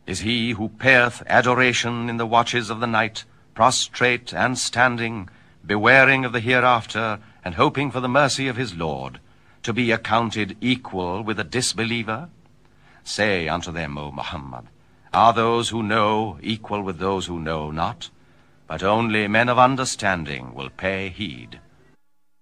Is he who payeth adoration in the watches of the night, prostrate and standing, bewaring of the hereafter, and hoping for the mercy of his Lord, to be accounted equal with a disbeliever? Say unto them, O Muhammad, are those who know equal with those who know not? But only men of understanding will pay heed.